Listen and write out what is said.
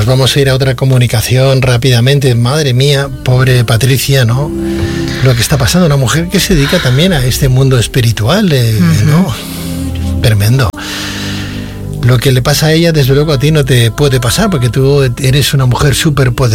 Nos vamos a ir a otra comunicación rápidamente. Madre mía, pobre Patricia, ¿no? Lo que está pasando, una mujer que se dedica también a este mundo espiritual, ¿no? Tremendo. Lo que le pasa a ella, desde luego a ti no te puede pasar, porque tú eres una mujer súper poderosa.